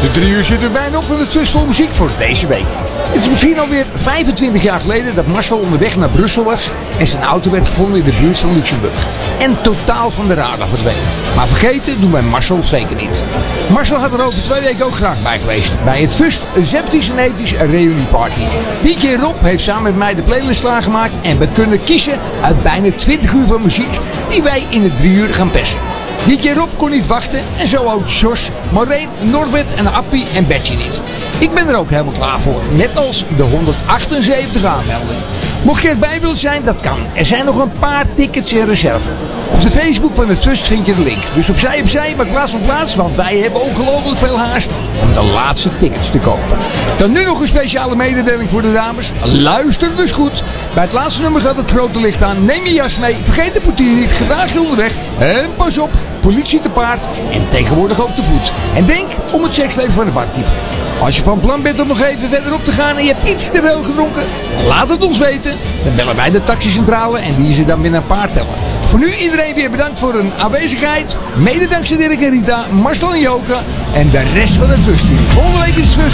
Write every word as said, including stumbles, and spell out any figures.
De drie uur zit er bijna op van het festival muziek voor deze week. Het is misschien alweer vijfentwintig jaar geleden dat Marcel onderweg naar Brussel was en zijn auto werd gevonden in de buurt van Luxemburg. En totaal van de radar verdwenen. Maar vergeten doen wij Marcel zeker niet. Marcel had er over twee weken ook graag bij geweest. Bij het Fust Zeptisch en Ethisch Reuniparty. D J Rob heeft samen met mij de playlist klaargemaakt en we kunnen kiezen uit bijna twintig uur van muziek die wij in de drie uur gaan persen. D J Rob kon niet wachten en zo ook Jos, Maureen, Norbert en Appie en Betje niet. Ik ben er ook helemaal klaar voor, net als de honderdachtenzeventig aanmeldingen. Mocht je erbij willen zijn, dat kan. Er zijn nog een paar tickets in reserve. Op de Facebook van het Fust vind je de link. Dus opzij opzij, maar plaats op plaats, want wij hebben ongelooflijk veel haast om de laatste tickets te kopen. Dan nu nog een speciale mededeling voor de dames. Luister dus goed. Bij het laatste nummer gaat het grote licht aan. Neem je jas mee, vergeet de portier niet, gedraag je onderweg en pas op, politie te paard en tegenwoordig ook te voet. En denk om het seksleven van de barkeeper. Als je van plan bent om nog even verderop te gaan en je hebt iets te veel gedronken, laat het ons weten. Dan bellen wij de taxicentrale en die ze dan binnen een paar tellen. Voor nu iedereen weer bedankt voor hun aanwezigheid. Mede dankzij Dirk en Rita, Marcel en Joka en de rest van het Fust-team. Volgende week is het Fust.